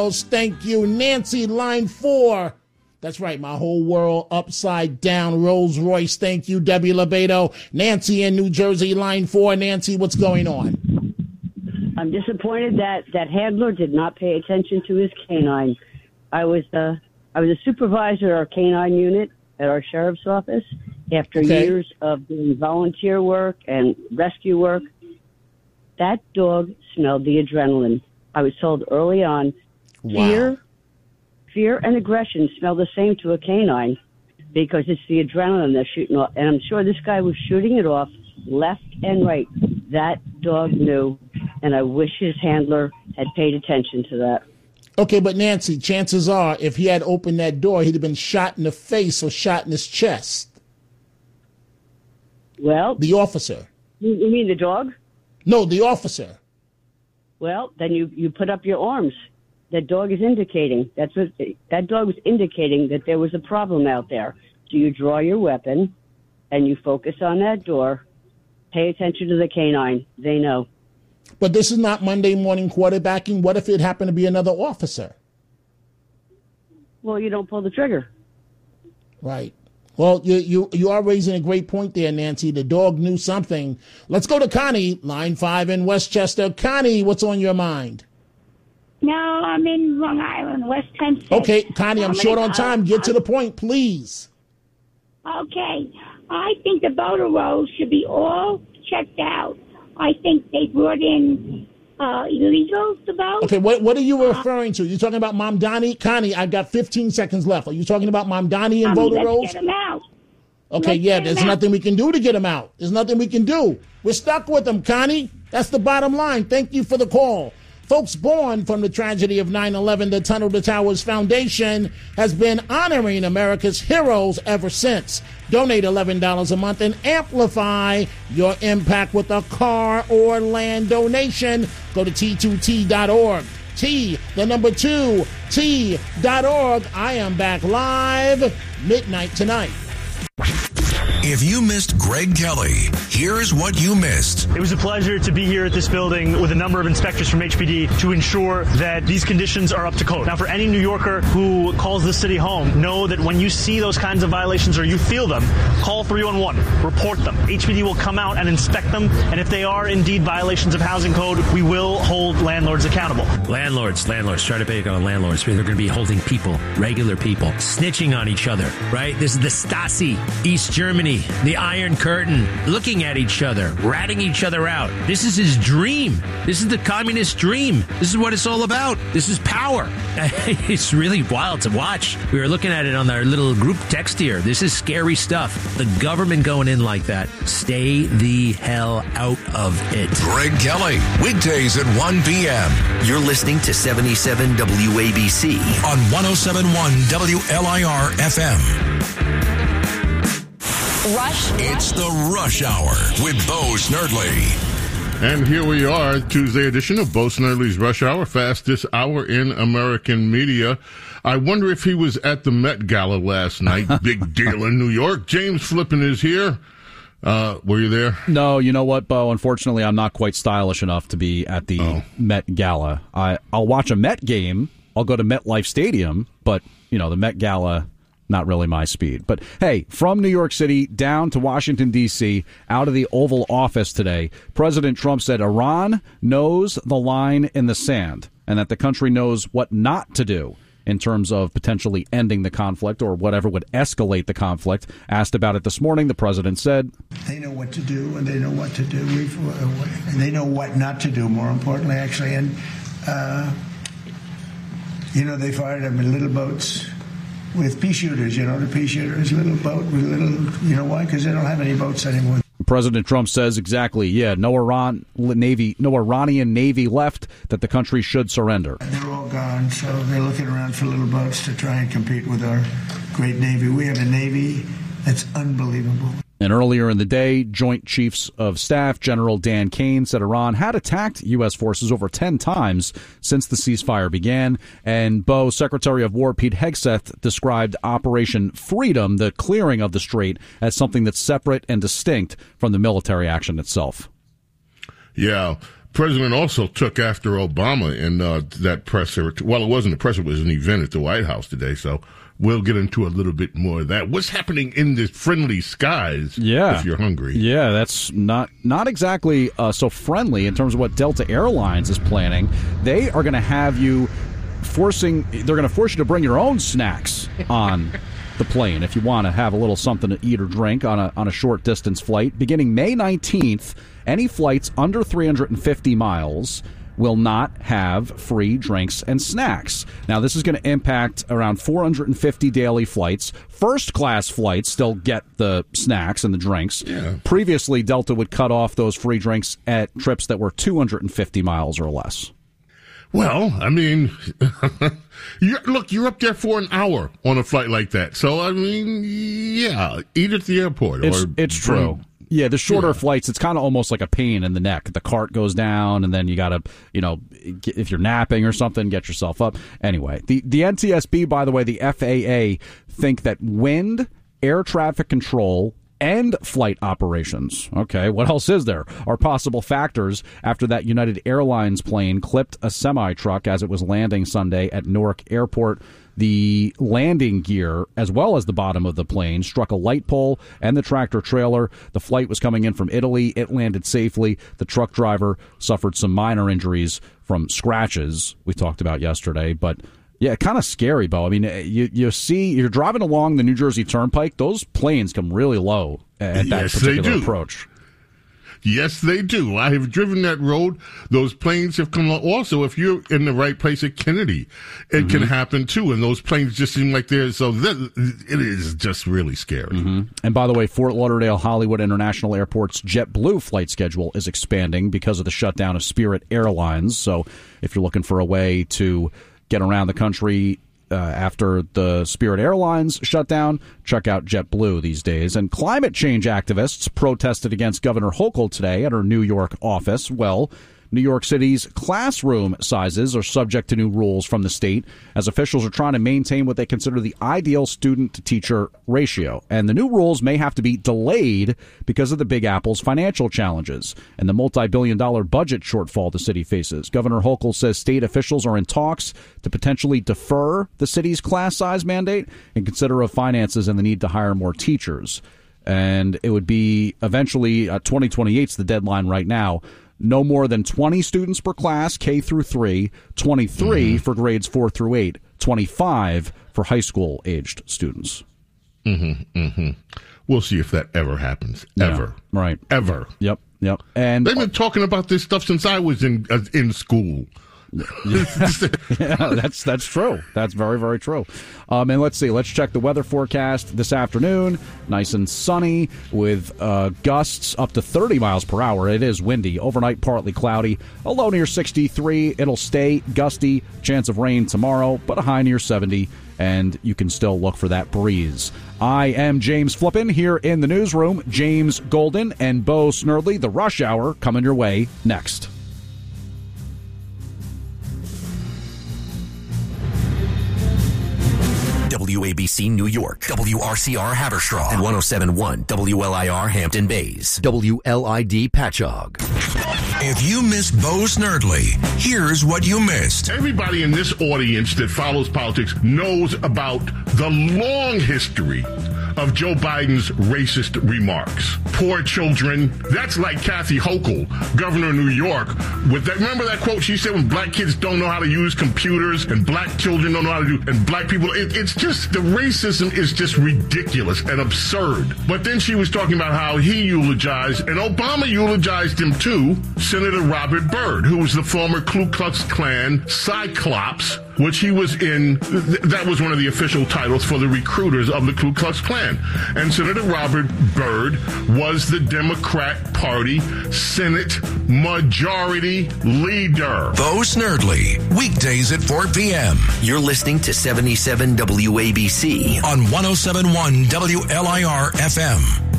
Thank you. Nancy, line 4. That's right, my whole world upside down. Rolls Royce, thank you. Debbie Lebedo. Nancy in New Jersey, line 4. Nancy, what's going on? I'm disappointed that handler did not pay attention to his canine. I was a supervisor at our canine unit at our sheriff's office. After years of doing volunteer work and rescue work, that dog smelled the adrenaline. I was told early on, fear and aggression smell the same to a canine because it's the adrenaline they're shooting off. And I'm sure this guy was shooting it off left and right. That dog knew, and I wish his handler had paid attention to that. Okay, but Nancy, chances are if he had opened that door, he'd have been shot in the face or shot in his chest. Well, the officer. You mean the dog? No, the officer. Well, then you put up your arms. That dog is indicating. That dog was indicating that there was a problem out there. So you draw your weapon and you focus on that door. Pay attention to the canine. They know. But this is not Monday morning quarterbacking. What if it happened to be another officer? Well, you don't pull the trigger. Right. Well, you are raising a great point there, Nancy. The dog knew something. Let's go to Connie, line 5 in Westchester. Connie, what's on your mind? No, I'm in Long Island, West Hempstead. Okay, Connie, I'm short on time. Get to the point, please. Okay. I think the voter rolls should be all checked out. I think they brought in illegals to vote. Okay, what are you referring to? You talking about Mamdani? Connie, I've got 15 seconds left. Are you talking about Mamdani and voter rolls? Let's get him out. Okay, there's nothing we can do to get him out. There's nothing we can do. We're stuck with him, Connie. That's the bottom line. Thank you for the call. Folks, born from the tragedy of 9/11, the Tunnel to Towers Foundation has been honoring America's heroes ever since. Donate $11 a month and amplify your impact with a car or land donation. Go to T2T.org. T2T.org. I am back live midnight tonight. If you missed Greg Kelly, here's what you missed. It was a pleasure to be here at this building with a number of inspectors from HPD to ensure that these conditions are up to code. Now, for any New Yorker who calls this city home, know that when you see those kinds of violations or you feel them, call 311, report them. HPD will come out and inspect them, and if they are indeed violations of housing code, we will hold landlords accountable. Landlords, try to pick on landlords. They're going to be holding people, regular people, snitching on each other, right? This is the Stasi, East Germany, the Iron Curtain, looking at each other, ratting each other out. This is his dream. This is the communist dream. This is what it's all about. This is power. It's really wild to watch. We were looking at it on our little group text here. This is scary stuff. The government going in like that. Stay the hell out of it. Greg Kelly, weekdays at 1 p.m. You're listening to 77 WABC on 107.1 WLIR FM. It's the Rush Hour with Bo Snerdley. And here we are, Tuesday edition of Bo Snerdley's Rush Hour, fastest hour in American media. I wonder if he was at the Met Gala last night. Big deal in New York. James Flippin is here. Were you there? No, you know what, Bo? Unfortunately, I'm not quite stylish enough to be at the Met Gala. I'll watch a Met game. I'll go to MetLife Stadium, but, the Met Gala, not really my speed. But, hey, from New York City down to Washington, D.C., out of the Oval Office today, President Trump said Iran knows the line in the sand and that the country knows what not to do in terms of potentially ending the conflict or whatever would escalate the conflict. Asked about it this morning, the president said, they know what to do, and they know what to do. And they know what not to do, more importantly, actually. And, they fired them in little boats with pea shooters. The pea shooter is a little boat with little, why? Because they don't have any boats anymore. President Trump says exactly, no Iranian Navy left, that the country should surrender. They're all gone, so they're looking around for little boats to try and compete with our great Navy. We have a Navy that's unbelievable. And earlier in the day, Joint Chiefs of Staff General Dan Kane said Iran had attacked U.S. forces over 10 times since the ceasefire began. And Bo, Secretary of War Pete Hegseth described Operation Freedom, the clearing of the strait, as something that's separate and distinct from the military action itself. Yeah. president also took after Obama in that presser. Well, it wasn't a presser; it was an event at the White House today. So we'll get into a little bit more of that. What's happening in the friendly skies? Yeah, if you're hungry. Yeah, that's not exactly so friendly in terms of what Delta Airlines is planning. They are going to have you they're going to force you to bring your own snacks on the plane if you want to have a little something to eat or drink on a short distance flight. Beginning May 19th, any flights under 350 miles will not have free drinks and snacks. Now, this is going to impact around 450 daily flights. First-class flights still get the snacks and the drinks. Yeah. Previously, Delta would cut off those free drinks at trips that were 250 miles or less. Well, I mean, you're up there for an hour on a flight like that. So, I mean, yeah, eat at the airport. It's true. Yeah, the shorter flights, it's kind of almost like a pain in the neck. The cart goes down, and then you got to, if you're napping or something, get yourself up. Anyway, the NTSB, by the way, the FAA, think that wind, air traffic control, and flight operations, okay, what else is there, are possible factors after that United Airlines plane clipped a semi-truck as it was landing Sunday at Newark Airport. The landing gear, as well as the bottom of the plane, struck a light pole and the tractor trailer. The flight was coming in from Italy. It landed safely. The truck driver suffered some minor injuries from scratches we talked about yesterday, but yeah, kind of scary, Bo. I mean, you're driving along the New Jersey Turnpike. Those planes come really low at that particular approach. Yes, they do. I have driven that road. Those planes have come along. Also, if you're in the right place at Kennedy, it can happen too. And those planes just seem like they're it is just really scary. Mm-hmm. And by the way, Fort Lauderdale Hollywood International Airport's JetBlue flight schedule is expanding because of the shutdown of Spirit Airlines. So if you're looking for a way to get around the country after the Spirit Airlines shutdown, check out JetBlue these days. And climate change activists protested against Governor Hochul today at her New York office. Well, New York City's classroom sizes are subject to new rules from the state as officials are trying to maintain what they consider the ideal student-to-teacher ratio. And the new rules may have to be delayed because of the Big Apple's financial challenges and the multi-billion-dollar budget shortfall the city faces. Governor Hochul says state officials are in talks to potentially defer the city's class size mandate in consider of finances and the need to hire more teachers. And it would be eventually 2028 is the deadline right now. No more than 20 students per class, K through 3, 23 for grades 4 through 8, 25 for high school aged students. We'll see if that ever happens. Ever. Yeah, right. Ever. Yep. And they've been talking about this stuff since I was in school. Yeah, that's true. That's very, very true. And let's see. Let's check the weather forecast this afternoon. Nice and sunny with gusts up to 30 miles per hour. It is windy. Overnight, partly cloudy. A low near 63. It'll stay gusty. Chance of rain tomorrow, but a high near 70. And you can still look for that breeze. I am James Flippin here in the newsroom. James Golden and Bo Snerdley. The Rush Hour coming your way next. WABC New York, WRCR Haverstraw, and 107.1 WLIR Hampton Bays, WLID Patchogue. If you missed Bo Snerdley, here's what you missed. Everybody in this audience that follows politics knows about the long history of Joe Biden's racist remarks. Poor children. That's like Kathy Hochul, governor of New York. With that, remember that quote she said when black kids don't know how to use computers and black children don't know how to do, and black people, it's just, the racism is just ridiculous and absurd. But then she was talking about how he eulogized, and Obama eulogized him too, Senator Robert Byrd, who was the former Ku Klux Klan Cyclops, which he was in. That was one of the official titles for the recruiters of the Ku Klux Klan. And Senator Robert Byrd was the Democrat Party Senate Majority Leader. Bo Snerdley, weekdays at 4 p.m. You're listening to 77 WABC on 107.1 WLIR FM.